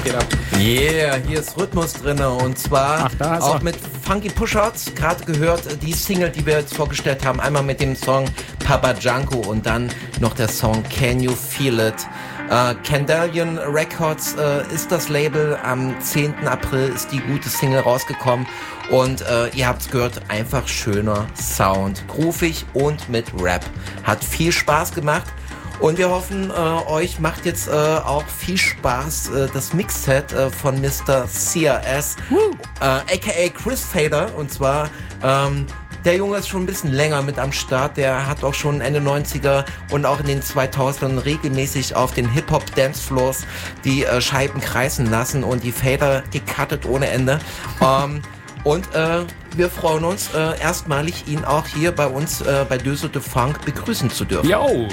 Yeah, hier ist Rhythmus drin und zwar auch mit Funky Pushouts, gerade gehört die Single, die wir jetzt vorgestellt haben, einmal mit dem Song Papa Django und dann noch der Song Can You Feel It. Candelian Records ist das Label, am 10. April ist die gute Single rausgekommen und ihr habt's gehört, einfach schöner Sound, groovig und mit Rap. Hat viel Spaß gemacht. Und wir hoffen, euch macht jetzt auch viel Spaß das Mixset von Mr. CRS, aka Chris Fader. Und zwar, der Junge ist schon ein bisschen länger mit am Start. Der hat auch schon Ende 90er und auch in den 2000ern regelmäßig auf den Hip-Hop-Dancefloors die Scheiben kreisen lassen und die Fader gecuttet ohne Ende. Und wir freuen uns erstmalig, ihn auch hier bei uns bei Döse de Funk begrüßen zu dürfen. Yo!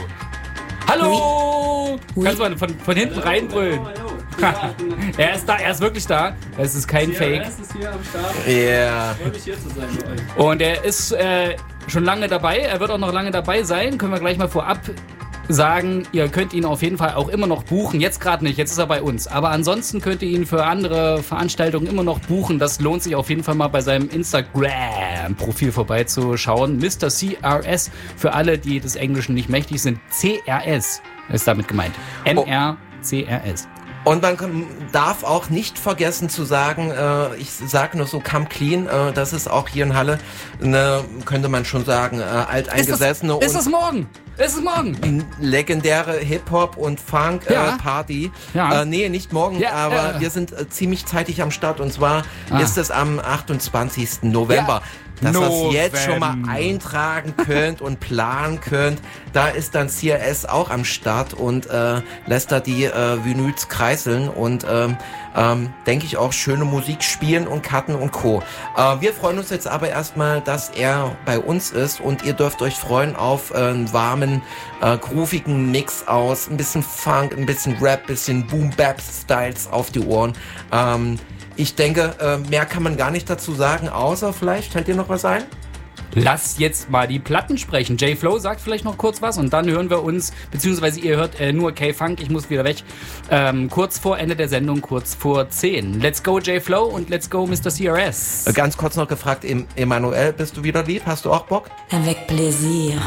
Hallo! Kannst du mal von hinten reinbrüllen? Er ist da, er ist wirklich da. Es ist kein Fake. CRS ist hier am Start. Yeah. Freue mich hier zu sein mit euch. Und er ist schon lange dabei. Er wird auch noch lange dabei sein. Können wir gleich mal vorab sagen, ihr könnt ihn auf jeden Fall auch immer noch buchen. Jetzt gerade nicht, jetzt ist er bei uns. Aber ansonsten könnt ihr ihn für andere Veranstaltungen immer noch buchen. Das lohnt sich auf jeden Fall mal bei seinem Instagram-Profil vorbeizuschauen. Mr. CRS, für alle, die des Englischen nicht mächtig sind. CRS ist damit gemeint. MRCRS. Und man darf auch nicht vergessen zu sagen, ich sage nur so, Come Clean, das ist auch hier in Halle, könnte man schon sagen, alteingesessene Ist es morgen? Ist es morgen? Legendäre Hip-Hop und Funk-Party. Ja. Nee, nicht morgen, aber wir sind ziemlich zeitig am Start und zwar ist es am 28. November. Ja. Dass ihr das jetzt schon mal eintragen könnt und planen könnt. Da ist dann CRS auch am Start und lässt da die Vinyls kreiseln und denke ich auch schöne Musik spielen und Karten und Co. Wir freuen uns jetzt aber erstmal, dass er bei uns ist und ihr dürft euch freuen auf einen warmen, groovigen Mix aus ein bisschen Funk, ein bisschen Rap, ein bisschen Boom-Bap-Styles auf die Ohren. Ich denke, mehr kann man gar nicht dazu sagen, außer vielleicht, fällt dir noch was ein? Lass jetzt mal die Platten sprechen. J-Flow sagt vielleicht noch kurz was und dann hören wir uns, beziehungsweise ihr hört nur K-Funk, ich muss wieder weg, kurz vor Ende der Sendung, kurz vor 10. Let's go J-Flow und let's go Mr. CRS. Ganz kurz noch gefragt, Emanuel, bist du wieder lieb? Hast du auch Bock? Avec plaisir.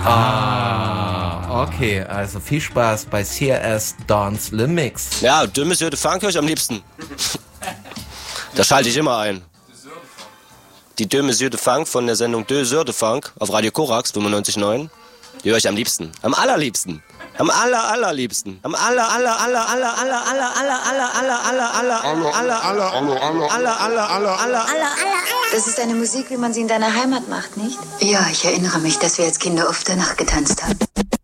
Okay, also viel Spaß bei CRS Dance Le Mix. Ja, Deux Monsieur de Funk höre ich am liebsten. Da schalte ich immer ein. Die Deux Monsieur de Funk von der Sendung Deux Heures de Funk auf Radio Korax 95.9. Die höre ich am liebsten. Am allerliebsten. Am allerliebsten. Am Das ist eine Musik, wie man sie in deiner Heimat macht, nicht? Ja, ich erinnere mich, dass wir als Kinder oft danach getanzt haben.